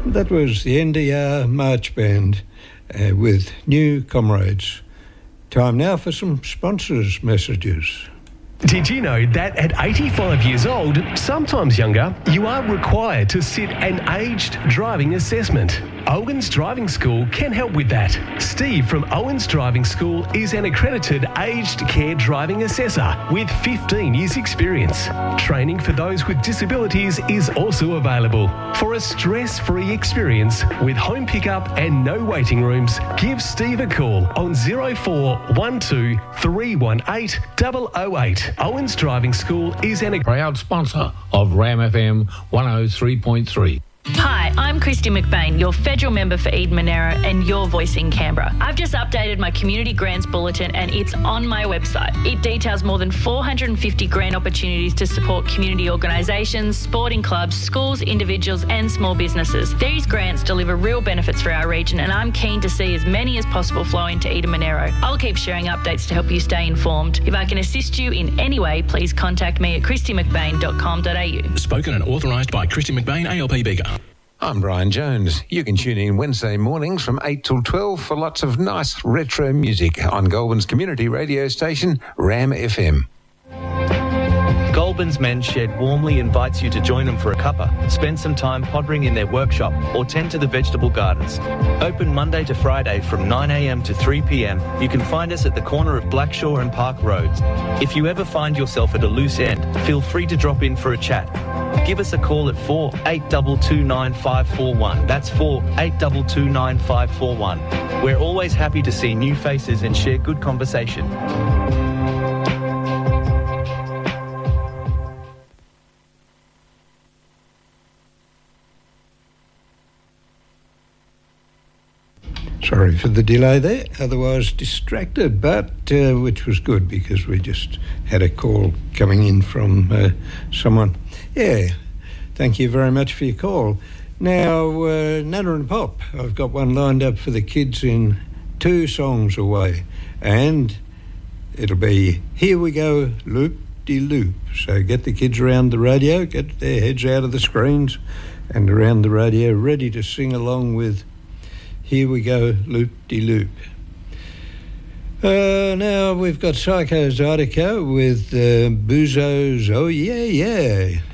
That was the NDR March Band with New Comrades. Time now for some sponsors' messages. Did you know that at 85 years old, sometimes younger, you are required to sit an aged driving assessment? Owens Driving School can help with that. Steve from Owens Driving School is an accredited aged care driving assessor with 15 years experience. Training for those with disabilities is also available. For a stress-free experience with home pickup and no waiting rooms, give Steve a call on 0412 318 008. Owens Driving School is a proud sponsor of Ram FM 103.3. Hi, I'm Christy McBain, your federal member for Eden Monaro and your voice in Canberra. I've just updated my Community Grants Bulletin and it's on my website. It details more than 450 grant opportunities to support community organisations, sporting clubs, schools, individuals and small businesses. These grants deliver real benefits for our region and I'm keen to see as many as possible flow into Eden Monaro. I'll keep sharing updates to help you stay informed. If I can assist you in any way, please contact me at christymcbain.com.au. Spoken and authorised by Christy McBain, ALP Beaker. I'm Brian Jones. You can tune in Wednesday mornings from 8 till 12 for lots of nice retro music on Goulburn's community radio station, Ram FM. Goulburn's Men's Shed warmly invites you to join them for a cuppa, spend some time pottering in their workshop or tend to the vegetable gardens. Open Monday to Friday from 9am to 3pm. You can find us at the corner of Blackshaw and Park Roads. If you ever find yourself at a loose end, feel free to drop in for a chat. Give us a call at 4822 9541. That's 4822 9541. We're always happy to see new faces and share good conversation. Sorry for the delay there, otherwise distracted, but which was good because we just had a call coming in from someone. Yeah, thank you very much for your call. Now, Nana and Pop, I've got one lined up for the kids in 2 songs away, and it'll be Here We Go, Loop-de-Loop. So get the kids around the radio, get their heads out of the screens and around the radio, ready to sing along with Here We Go, Loop-de-Loop. Now we've got Psycho Zydeco with Buzo's Oh Yeah Yeah.